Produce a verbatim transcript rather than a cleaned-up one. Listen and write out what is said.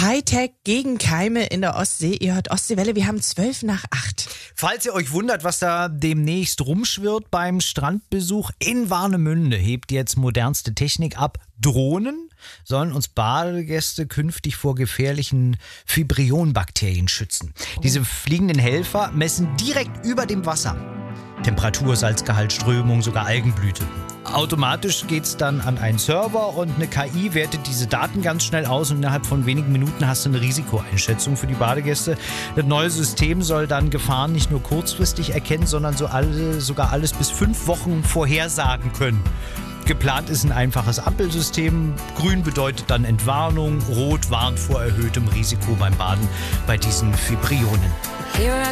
Hightech gegen Keime in der Ostsee. Ihr hört Ostseewelle, wir haben zwölf nach acht. Falls ihr euch wundert, was da demnächst rumschwirrt beim Strandbesuch, in Warnemünde hebt jetzt modernste Technik ab. Drohnen sollen uns Badegäste künftig vor gefährlichen Fibrionbakterien schützen. Oh. Diese fliegenden Helfer messen direkt über dem Wasser Temperatur, Salzgehalt, Strömung, sogar Algenblüte. Automatisch geht es dann an einen Server und eine K I wertet diese Daten ganz schnell aus und innerhalb von wenigen Minuten hast du eine Risikoeinschätzung für die Badegäste. Das neue System soll dann Gefahren nicht nur kurzfristig erkennen, sondern so alle, sogar alles bis fünf Wochen vorhersagen können. Geplant ist ein einfaches Ampelsystem. Grün bedeutet dann Entwarnung, Rot warnt vor erhöhtem Risiko beim Baden bei diesen Fibrionen.